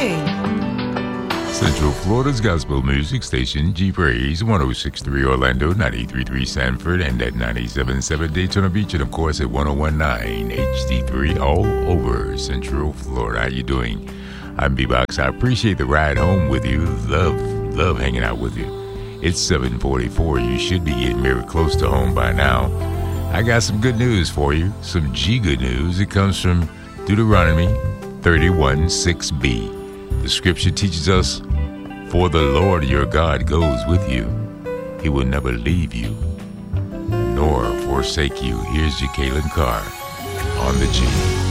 Central Florida's gospel music station, G-Praise, 106.3 Orlando, 93.3 Sanford, and at 97.7 Daytona Beach, and of course at 101.9 HD3 all over Central Florida. How you doing? I'm B-Box. I appreciate the ride home with you. Love hanging out with you. It's 7:44. You should be getting very close to home by now. I got some good news for you, some G-good news. It comes from Deuteronomy 31:6b. The scripture teaches us, "For the Lord your God goes with you. He will never leave you nor forsake you." Here's Jacqueline Carr on the G.